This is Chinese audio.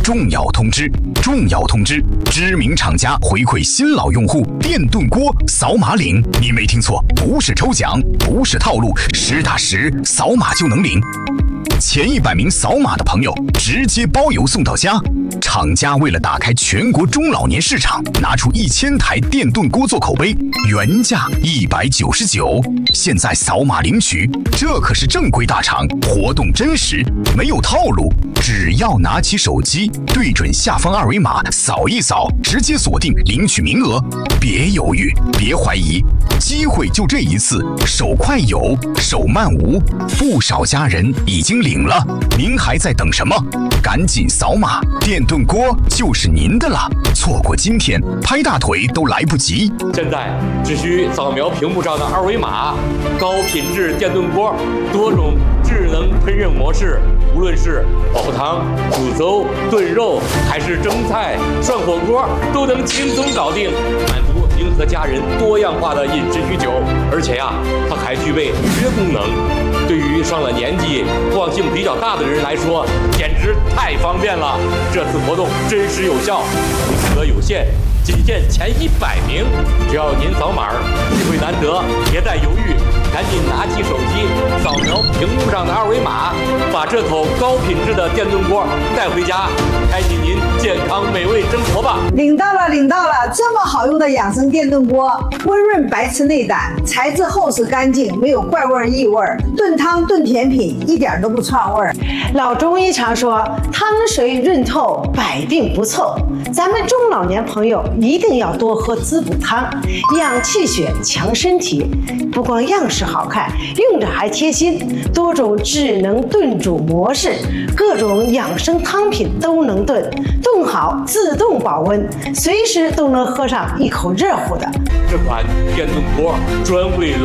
重要通知！重要通知！知名厂家回馈新老用户电炖锅扫码领，你没听错，不是抽奖，不是套路，实打实扫码就能领。前100名扫码的朋友直接包邮送到家。厂家为了打开全国中老年市场，拿出1000台电炖锅做口碑，原价199，现在扫码领取，这可是正规大厂，活动真实，没有套路。只要拿起手机，对准下方2维码扫一扫，直接锁定领取名额。别犹豫，别怀疑，机会就这一次，手快有，手慢无。不少家人已经领了，您还在等什么？赶紧扫码，电炖锅就是您的了。错过今天，拍大腿都来不及。 现在只需扫描屏幕上的2维码，高品质电炖锅，多种智能烹饪模式，无论是煲汤、煮粥、炖肉，还是蒸菜、涮火锅，都能轻松搞定，满足您和家人多样化的饮食需求。而且它还具备预约功能，对于上了年纪、惯性比较大的人来说，简直太方便了。这次活动真实有效，名额有限，仅限前100名。只要您扫码，机会难得，别再犹豫，赶紧拿起手机，扫描屏幕上的2维码，把这口高品质的电炖锅带回家，开启您健康美味生活吧！ 领到了，领到了！这么好用的养生电炖锅，温润白瓷内胆，材质厚实干净，没有怪味异味，炖汤炖甜品一点都不串味儿。 老中医常说，汤水润透，百病不凑。咱们中老年朋友一定要多喝滋补汤，养气血，强身体。不光样式好看，用着还贴心，多种智能炖煮模式，各种养生汤品都能炖，炖好自动保温，随时都能喝上一口热乎的。 这款电炖锅专为